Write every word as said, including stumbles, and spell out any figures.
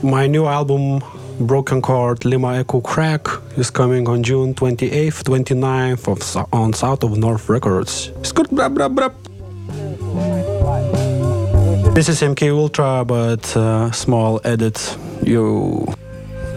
My new album, Broken Chord Lima Echo Crack, is coming on June twenty-eighth, twenty-ninth of, on South of North Records. Scoot, blah, blah, blah. This is M K Ultra, but uh, small edit. Yo.